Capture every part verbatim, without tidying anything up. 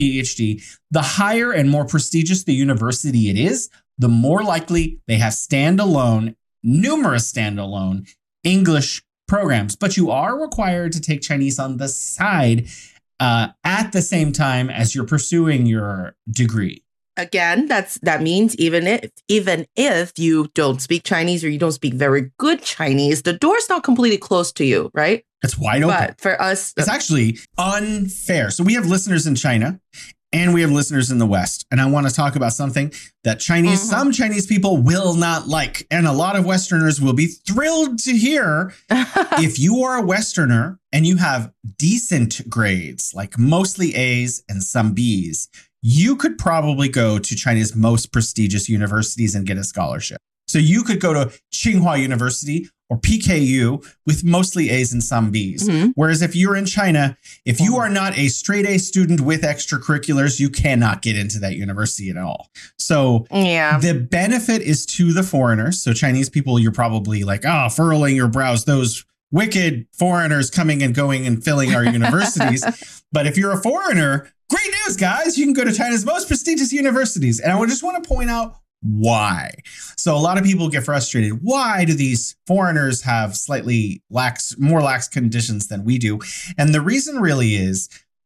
PhD, the higher and more prestigious the university it is, the more likely they have standalone, numerous standalone English programs. But you are required to take Chinese on the side uh, at the same time as you're pursuing your degree. Again, that's that means even if even if you don't speak Chinese or you don't speak very good Chinese, the door's not completely closed to you, right? It's wide open. But for us, it's actually unfair. So we have listeners in China and we have listeners in the West. And I want to talk about something that Chinese, mm-hmm. some Chinese people will not like. And a lot of Westerners will be thrilled to hear if you are a Westerner and you have decent grades, like mostly A's and some B's, you could probably go to China's most prestigious universities and get a scholarship. So you could go to Tsinghua University or P K U with mostly A's and some B's. Mm-hmm. Whereas if you're in China, if you are not a straight A student with extracurriculars, you cannot get into that university at all. So yeah. the benefit is to the foreigners. So Chinese people, you're probably like, oh, furrowing your brows, those wicked foreigners coming and going and filling our universities. But if you're a foreigner, great news, guys. You can go to China's most prestigious universities. And I just want to point out why. So a lot of people get frustrated. Why do these foreigners have slightly lax, more lax conditions than we do? And the reason really is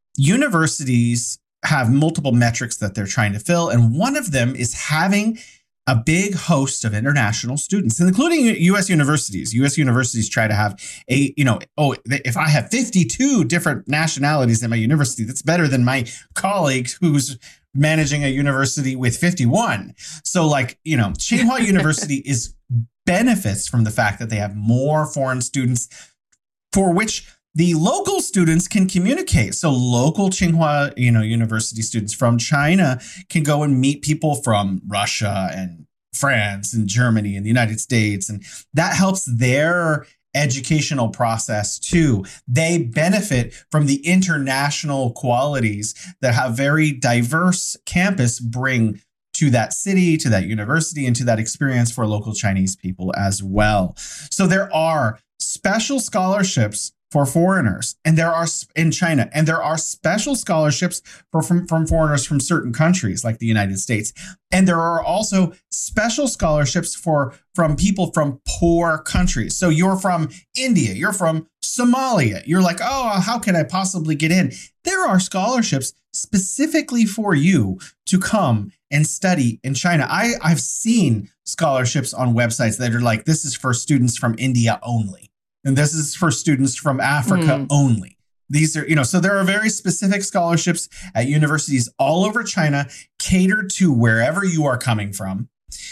universities have multiple metrics that they're trying to fill. And one of them is having a big host of international students, including U S universities. U S universities try to have a, you know, oh, if I have fifty-two different nationalities at my university, that's better than my colleague who's managing a university with fifty-one. So like, you know, Tsinghua University is benefits from the fact that they have more foreign students for which the local students can communicate. So local Tsinghua, you know, university students from China can go and meet people from Russia and France and Germany and the United States. And that helps their educational process too. They benefit from the international qualities that have very diverse campus bring to that city, to that university, and to that experience for local Chinese people as well. So there are special scholarships for foreigners, and there are in China, and there are special scholarships for from, from foreigners from certain countries like the United States. And there are also special scholarships for from people from poor countries. So you're from India, you're from Somalia. You're like, oh, how can I possibly get in? There are scholarships specifically for you to come and study in China. I, I've seen scholarships on websites that are like, this is for students from India only. And this is for students from Africa mm. only. These are, you know, so there are very specific scholarships at universities all over China catered to wherever you are coming from.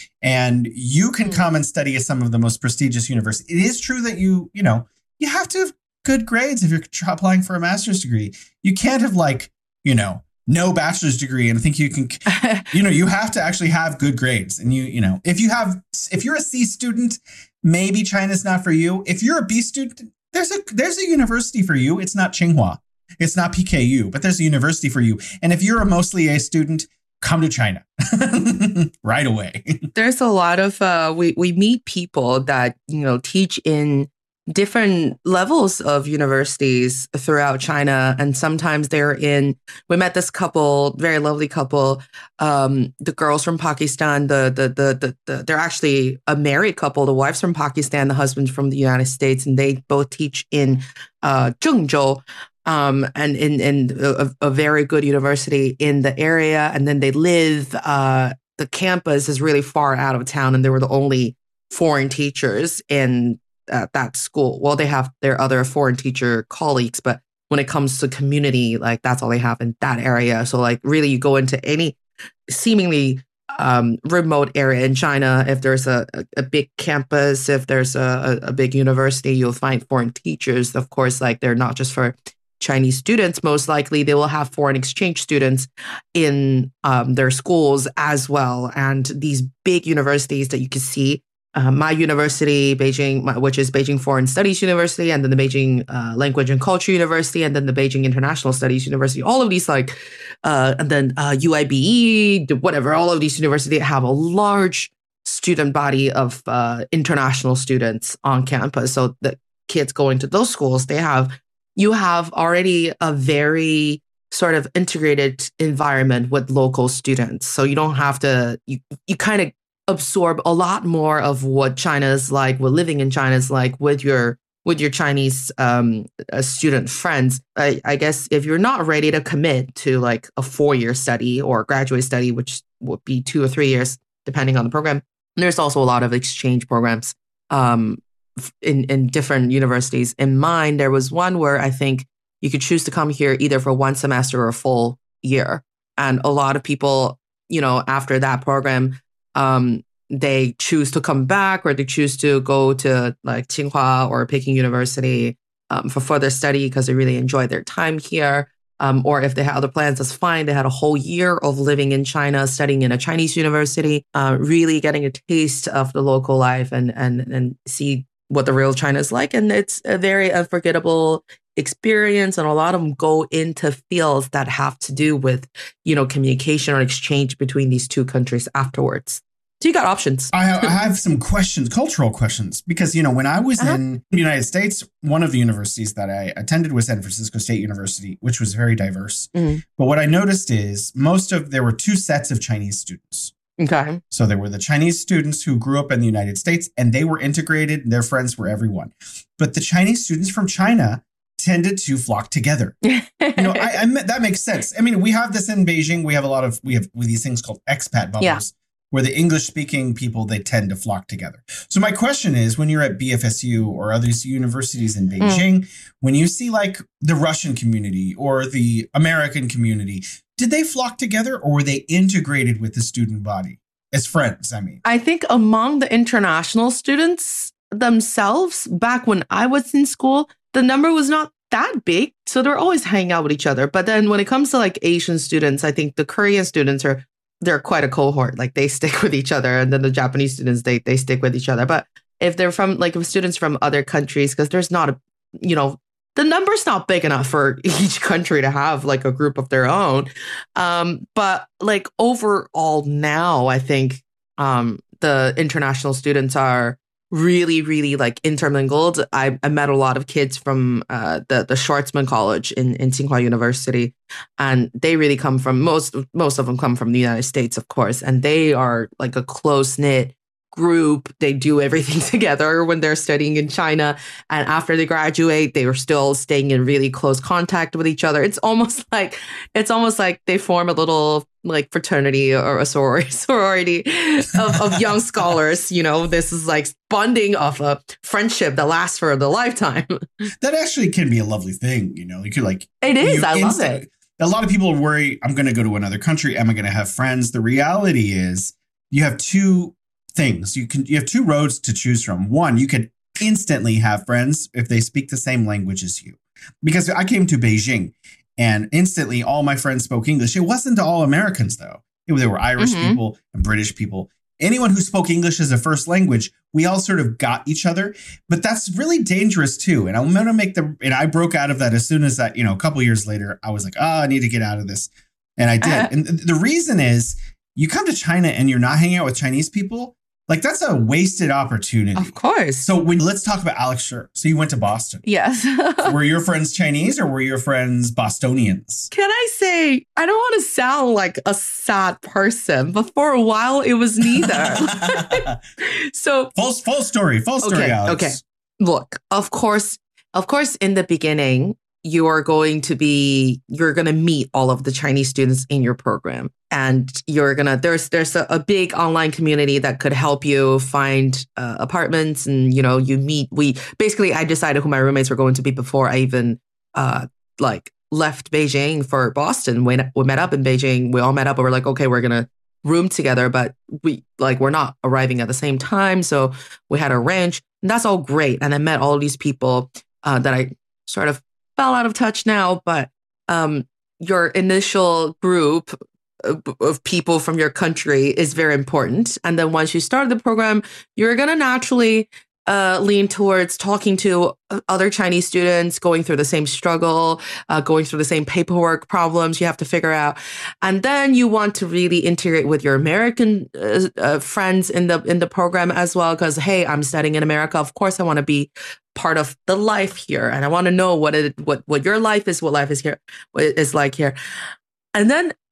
And you can mm. come and study at some of the most prestigious universities. It is true that you, you know, you have to have good grades if you're applying for a master's degree. You can't have like, you know, no bachelor's degree and think you can, you know, you have to actually have good grades. And you, you know, if you have, if you're a C student, maybe China's not for you. If you're a B student, there's a there's a university for you. It's not Tsinghua. It's not P K U, but there's a university for you. And if you're a mostly A student, come to China right away. There's a lot of, uh, we, we meet people that, you know, teach in different levels of universities throughout China. And sometimes they're in, we met this couple, very lovely couple, um, the girls from Pakistan, the, the, the, the, the, they're actually a married couple. The wife's from Pakistan, the husband's from the United States, and they both teach in uh, Zhengzhou, um, and in, in a, a very good university in the area. And then they live, uh, the campus is really far out of town, and they were the only foreign teachers in at that school. Well, they have their other foreign teacher colleagues, but when it comes to community, like that's all they have in that area. So like really you go into any seemingly um, remote area in China, if there's a, a, a big campus, if there's a, a big university, you'll find foreign teachers. Of course, like they're not just for Chinese students. Most likely they will have foreign exchange students in um, their schools as well. And these big universities that you can see, Uh, my university, Beijing, my, which is Beijing Foreign Studies University, and then the Beijing uh, Language and Culture University, and then the Beijing International Studies University. All of these, like, uh, and then uh, U I B E, whatever. All of these universities have a large student body of uh, international students on campus. So the kids going to those schools, they have, you have already a very sort of integrated environment with local students. So you don't have to, you, you kind of absorb a lot more of what China is like, what living in China is like with your with your Chinese um, uh, student friends. I, I guess if you're not ready to commit to like a four-year study or graduate study, which would be two or three years, depending on the program, there's also a lot of exchange programs um, in, in different universities. In mine, there was one where I think you could choose to come here either for one semester or a full year. And a lot of people, you know, after that program, um, they choose to come back or they choose to go to like Tsinghua or Peking University um, for further study because they really enjoy their time here. Um, or if they had other plans, that's fine. They had a whole year of living in China, studying in a Chinese university, uh, really getting a taste of the local life and and and see what the real China is like. And it's a very unforgettable experience. And a lot of them go into fields that have to do with, you know, communication or exchange between these two countries afterwards. So you got options. I have, I have some questions, cultural questions, because, you know, when I was uh-huh. in the United States, one of the universities that I attended was San Francisco State University, which was very diverse. Mm-hmm. But what I noticed is most of, there were two sets of Chinese students. Okay. So there were the Chinese students who grew up in the United States and they were integrated. Their friends were everyone. But the Chinese students from China tended to flock together. You know, I, I that makes sense. I mean, we have this in Beijing. We have a lot of, we have these things called expat bubbles. Yeah. Where the English-speaking people, they tend to flock together. So my question is, when you're at B F S U or other universities in Beijing, mm. when you see like the Russian community or the American community, did they flock together or were they integrated with the student body as friends? I mean, I think among the international students themselves, back when I was in school, the number was not that big. So they're always hanging out with each other. But then when it comes to like Asian students, I think the Korean students are they're quite a cohort. Like they stick with each other, and then the Japanese students they they stick with each other. But if they're from like if students from other countries, because there's not a, you know, the number's not big enough for each country to have like a group of their own. Um, but like overall now, I think um, the international students are really, really like intermingled. I, I met a lot of kids from uh, the the Schwarzman College in, in Tsinghua University, and they really come from most most of them come from the United States, of course, and they are like a close knit group. They do everything together when they're studying in China, and after they graduate, they are still staying in really close contact with each other. It's almost like it's almost like they form a little like fraternity or a sorority, sorority of, of young scholars. You know, this is like bonding of a friendship that lasts for the lifetime. That actually can be a lovely thing. You know, you could like it is. I love insta- it. A lot of people worry, I'm going to go to another country. Am I going to have friends? The reality is you have two things. You can you have two roads to choose from. One, you can instantly have friends if they speak the same language as you. Because I came to Beijing and instantly all my friends spoke English. It wasn't all Americans, though. It, there were Irish mm-hmm. people and British people. Anyone who spoke English as a first language, we all sort of got each other. But that's really dangerous, too. And I'm going to make the, and I broke out of that as soon as that, you know, a couple of years later, I was like, oh, I need to get out of this. And I did. Uh-huh. And the reason is you come to China and you're not hanging out with Chinese people. Like, that's a wasted opportunity. Of course. So when let's talk about Alex Scher. So you went to Boston. Yes. Were your friends Chinese or were your friends Bostonians? Can I say, I don't want to sound like a sad person, but for a while it was neither. So full, full story, full story, okay, Alex. Okay. Look, of course, of course, in the beginning, you are going to be, you're going to meet all of the Chinese students in your program. And you're going to, there's there's a, a big online community that could help you find uh, apartments. And, you know, you meet, we, basically, I decided who my roommates were going to be before I even, uh, like, left Beijing for Boston. We, we met up in Beijing. We all met up and we're like, okay, we're going to room together. But we, like, we're not arriving at the same time. So we had a ranch. And that's all great. And I met all these people uh, that I sort of fell out of touch now, but um, your initial group of, of people from your country is very important. And then once you start the program, you're going to naturally uh, lean towards talking to other Chinese students going through the same struggle, uh, going through the same paperwork problems you have to figure out, and then you want to really integrate with your American uh, uh, friends in the in the program as well. Because hey, I'm studying in America. Of course, I want to be part of the life here, and I want to know what it what what your life is, what life is here is like here. And then